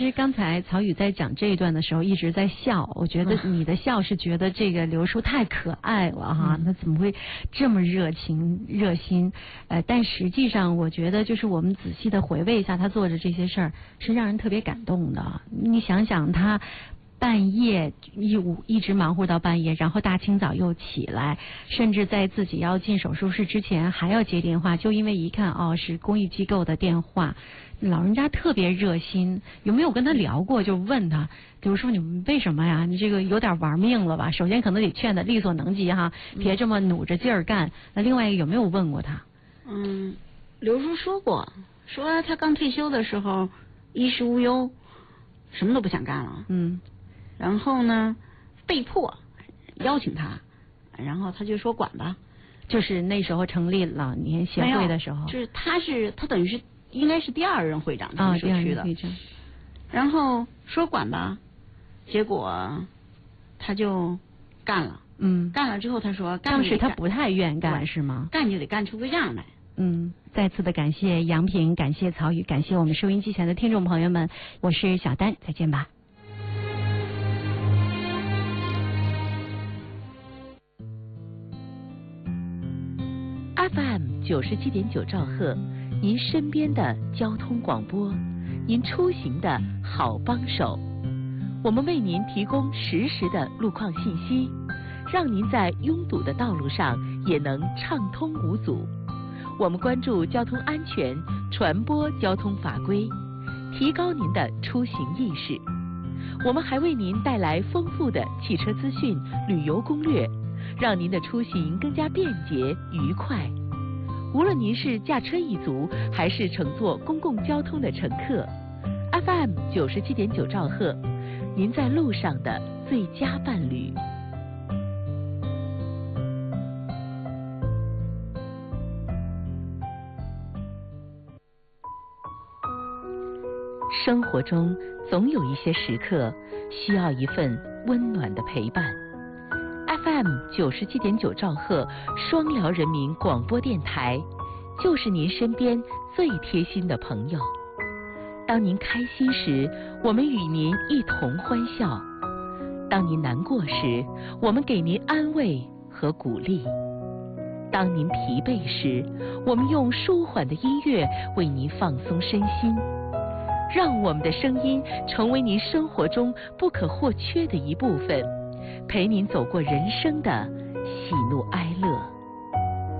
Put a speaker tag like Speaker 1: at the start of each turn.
Speaker 1: 实刚才曹宇在讲这一段的时候一直在笑，我觉得你的笑是觉得这个刘叔太可爱了哈，他怎么会这么热情热心？但实际上我觉得就是我们仔细的回味一下他做的这些事儿，是让人特别感动的。你想想他。半夜一直忙活到半夜，然后大清早又起来，甚至在自己要进手术室之前还要接电话，就因为一看是公益机构的电话，老人家特别热心。有没有跟他聊过？就问他，比如说你们为什么呀？你这个有点玩命了吧？首先可能得劝他力所能及哈，别这么努着劲儿干。那另外一个有没有问过他？
Speaker 2: 刘叔说过，说他刚退休的时候衣食无忧，什么都不想干了。然后呢，被迫邀请他，然后他就说管吧。
Speaker 1: 就是那时候成立老年协会的时候，
Speaker 2: 就是他等于是应该是第2任会长，社区的。然后说管吧，结果他就干了。干了之后他说，
Speaker 1: 当时他不太愿干是吗？
Speaker 2: 干就得干出个样来。
Speaker 1: 再次的感谢杨平，感谢曹宇，感谢我们收音机前的听众朋友们，我是小丹，再见吧。
Speaker 3: FM 97.9兆赫，您身边的交通广播，您出行的好帮手。我们为您提供实时的路况信息，让您在拥堵的道路上也能畅通无阻。我们关注交通安全，传播交通法规，提高您的出行意识。我们还为您带来丰富的汽车资讯、旅游攻略，让您的出行更加便捷愉快。无论您是驾车一族，还是乘坐公共交通的乘客， FM 97.9兆赫，您在路上的最佳伴侣。生活中总有一些时刻需要一份温暖的陪伴。FM 97.9兆赫双辽人民广播电台，就是您身边最贴心的朋友。当您开心时，我们与您一同欢笑；当您难过时，我们给您安慰和鼓励；当您疲惫时，我们用舒缓的音乐为您放松身心。让我们的声音成为您生活中不可或缺的一部分，陪您走过人生的喜怒哀乐。